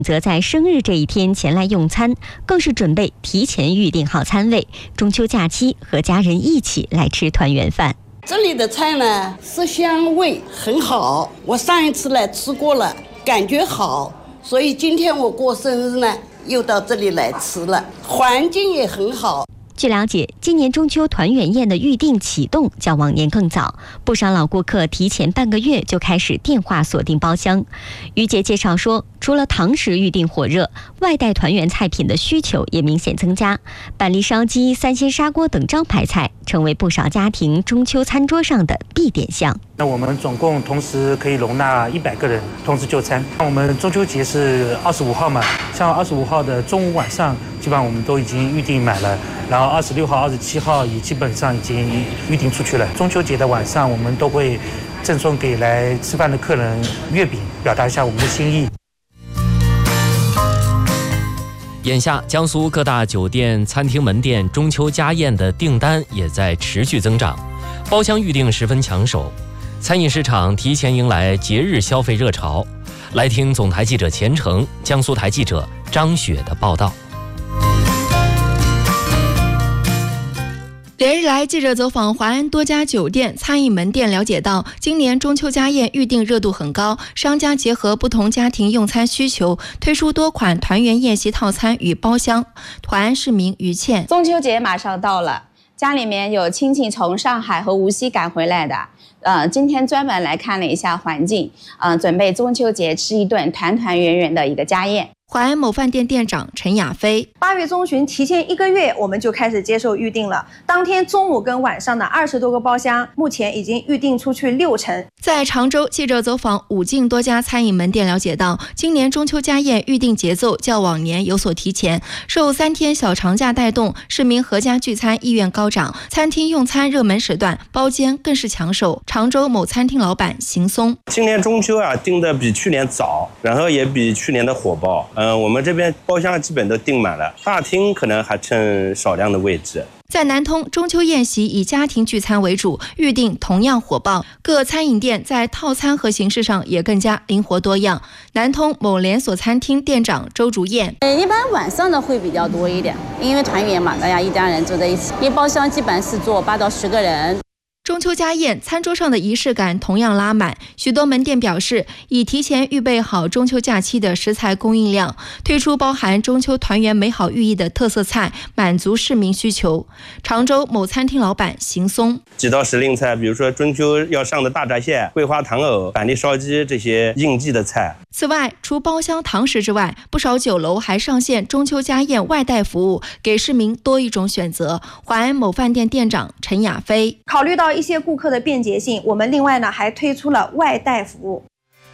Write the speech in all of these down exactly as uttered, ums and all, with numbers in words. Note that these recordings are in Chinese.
则在生日这一天前来用餐，更是准备提前预定好餐位，中秋假期和家人一起来吃团圆饭。 这里的菜呢，色香味很好，我上一次来吃过了，感觉好，所以今天我过生日呢，又到这里来吃了，环境也很好。 据了解，今年中秋团圆宴的预订启动较往年更早，不少老顾客提前半个月就开始电话锁定包厢。于姐介绍说，除了堂食预订火热，外带团圆菜品的需求也明显增加，板栗烧鸡、三鲜砂锅等招牌菜成为不少家庭中秋餐桌上的必点项。 那我们总共同时可以容纳一百个人同时就餐。我们中秋节是二十五号嘛，像二十五号的中午晚上，基本上我们都已经预订满了，然后二十六号、二十七号也基本上已经预订出去了。中秋节的晚上，我们都会赠送给来吃饭的客人月饼，表达一下我们的心意。 眼下，江苏各大酒店、餐厅门店中秋家宴的订单也在持续增长，包厢预订十分抢手，餐饮市场提前迎来节日消费热潮。来听总台记者钱程、江苏台记者张雪的报道。 连日来，记者走访淮安多家酒店、餐饮门店，了解到，今年中秋家宴预订热度很高，商家结合不同家庭用餐需求，推出多款团圆宴席套餐与包厢。淮安市民于倩： 中秋节马上到了，家里面有亲戚从上海和无锡赶回来的，呃，今天专门来看了一下环境，呃，准备中秋节吃一顿团团圆圆的一个家宴。 淮安某饭店店长陈亚飞： 八月中旬提前一个月，我们就开始接受预订了。当天中午跟晚上的二十多个包厢，目前已经预订出去六成。 在常州，记者走访武进多家餐饮门店，了解到，今年中秋家宴预订节奏较往年有所提前，受三天小长假带动，市民合家聚餐意愿高涨，餐厅用餐热门时段，包间更是抢手。常州某餐厅老板邢松： 今年中秋啊，订的比去年早，然后也比去年的火爆。嗯，我们这边包厢基本都订满了，大厅可能还剩少量的位置。 在南通，中秋宴席以家庭聚餐为主，预订同样火爆。各餐饮店在套餐和形式上也更加灵活多样。南通某连锁餐厅店长周竹燕： 一般晚上的会比较多一点，因为团圆嘛，大家一家人坐在一起，因为包厢基本是坐八到十个人。 中秋家宴，餐桌上的仪式感同样拉满。许多门店表示，已提前预备好中秋假期的食材供应量，推出包含中秋团圆美好寓意的特色菜，满足市民需求。常州某餐厅老板邢松： 几道时令菜，比如说中秋要上的大闸蟹、桂花糖藕、板栗烧鸡这些应季的菜。 此外，除包厢堂食之外，不少酒楼还上线中秋家宴外带服务，给市民多一种选择。淮安某饭店店长陈亚飞： 考虑到一些顾客的便捷性，我们另外呢还推出了外带服务。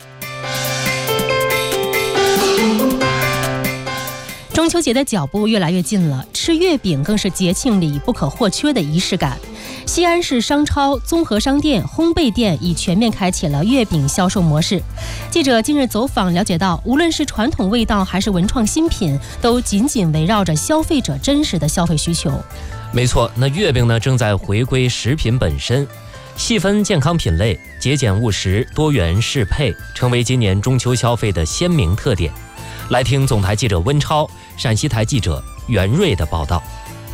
中秋节的脚步越来越近了，吃月饼更是节庆里不可或缺的仪式感。西安市商超、综合商店、烘焙店已全面开启了月饼销售模式。记者近日走访了解到，无论是传统味道还是文创新品，都紧紧围绕着消费者真实的消费需求。 没错，那月饼呢正在回归食品本身，细分健康品类，节俭务实，多元适配，成为今年中秋消费的鲜明特点。来听总台记者温超、陕西台记者袁瑞的报道。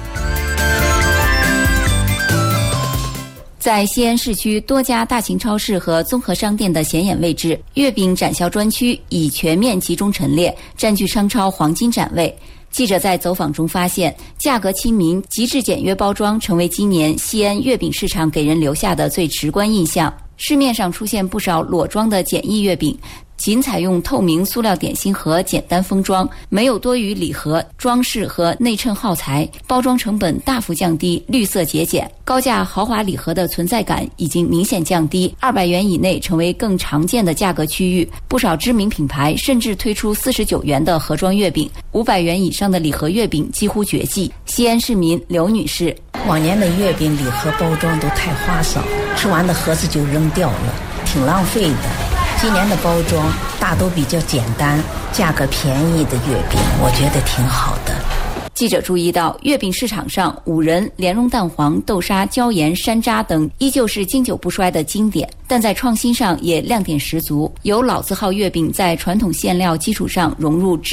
在西安市区多家大型超市和综合商店的显眼位置，月饼展销专区已全面集中陈列，占据商超黄金展位。记者在走访中发现，价格亲民、极致简约包装成为今年西安月饼市场给人留下的最直观印象。市面上出现不少裸装的简易月饼，仅采用透明塑料点心盒简单封装，没有多余礼盒、装饰和内衬耗材，包装成本大幅降低，绿色节俭。高价豪华礼盒的存在感已经明显降低，二百元以内成为更常见的价格区域。不少知名品牌甚至推出四十九元的盒装月饼，五百元以上的礼盒月饼几乎绝迹。西安市民刘女士： 往年的月饼礼盒包装都太花哨，吃完的盒子就扔掉了，挺浪费的。今年的包装大都比较简单，价格便宜的月饼，我觉得挺好的。 记者注意到，月饼市场上五仁、莲蓉蛋黄、豆沙、椒盐、山楂等依旧是经久不衰的经典，但在创新上也亮点十足。有老字号月饼在传统馅料基础上融入